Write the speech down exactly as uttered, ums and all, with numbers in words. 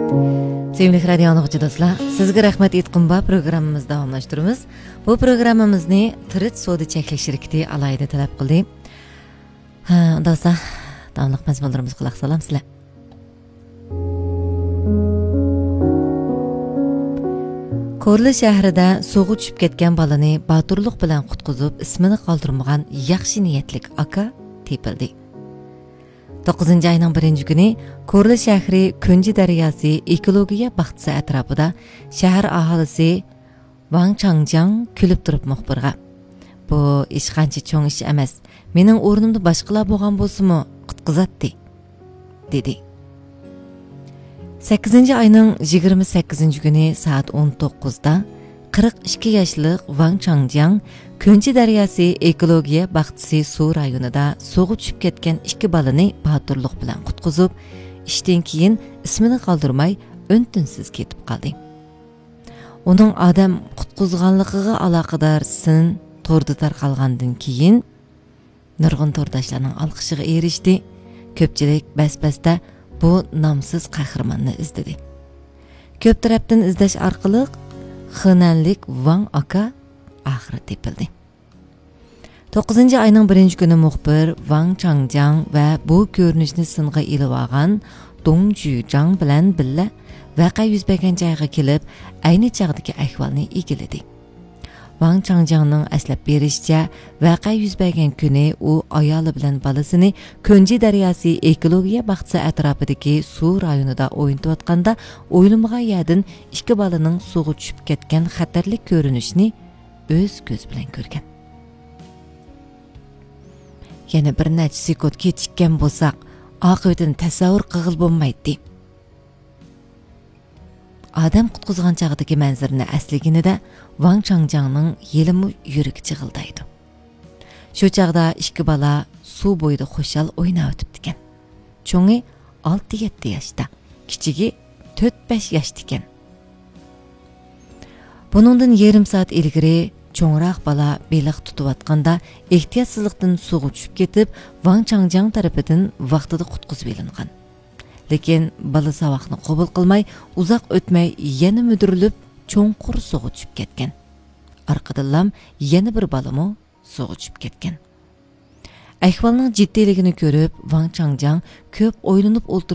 Sevimli radio anlıqçı dostlar, sizge rahmet etkin ba programımızda davamlaştırımız. Bu programımızı Tırıt Soda Çeklik şirketi alayda talep kıldı. Ha, dostlar, davamlıq mezmunlarımız kulak salam sizler. Korlu şäheride soğu düşüp ketken balını batırlıq bilen qutquzup ismini qaldırmağan yaxşı niyetlik aka tepildi. to'qqizinchi ayning birinchi kuni Korlu shahri Ko'nji daryosi ekologiya baxtisi atrofida shahar aholisi Wang Changjiang kulib turib muxbirga bu ish qancha cho'ng ish emas, mening o'rnimda boshqalar bo'lgan bo'lsa-mu qutqizatdi dedi. sakkizinchi ayning yigirma sakkizinchi kuni soat o'n to'qqizda qirq ikki yoshlik Wang Changjiang Ko'nji daryosi ekologiya baxtisi suv rayonida so'g'i tushib ketgan ikki balani baturliq bilan qutqizib, ishdan keyin ismini qoldirmay o'ntinsiz ketib qoldi. Uning odam qutqizganligiga aloqador sin to'rda tarqalgandan keyin nurg'un to'rdoshlarning olqishiga erishdi. Ko'pchilik bas-basda bu nomsiz qahramonni izladi. Ko'p tarafdan izlash orqali xinanlik Wang aka oxiri tepildi. to'qqizinchi ayning birinchi kuni muxbir Wang Changjiang va bu ko'rinishni singa ilib olgan Dong Juzhang bilan birga voqea yuz bergan joyga kelib, ayni chog'dagi ahvolni egiladi. Wang Changjiangning aslab berishicha, voqea yuz bergan kuni u ayoli bilan bolasini Ko'nji daryosi ekologiya baxtisi atrofidagi suv rayonida o'ynayotganda o'ylamag'an yerdan ikki bolaning suvga tushib ketgan xatarli ko'rinishni o'z ko'z bilan ko'rgan. Yana bir necha sekund kechikkan bo'lsak, oqibatini tasavvur qilib bo'lmaydi. Adam qutqizgan chog'dagi manzarani aslaganida Wang Changjiangning yelimi yuragi chig'ildaydi. Shu chog'da ikki bola suv bo'yida xo'shal o'ynab o'tibdi ekan. Cho'ngi olti yetti yoshda, kichigi to'rt besh yoshda ekan. Buningdan yarim soat ilgari cho'ngroq bola beliq tutayotganda ehtiyotsizlikdan suvga tushib ketib, Wang Changjiang tarafidan vaqtida qutqizib olingan. Lekin bola savoqni qabul qilmay, uzoq o'tmay yana mudirilib, cho'nqur suvga tushib ketgan. Orqadan yana bir bolamo suvga tushib ketgan. Ahvolning jiddiyligini ko'rib, Wang Changjiang ko'p o'ylanib o'ltirib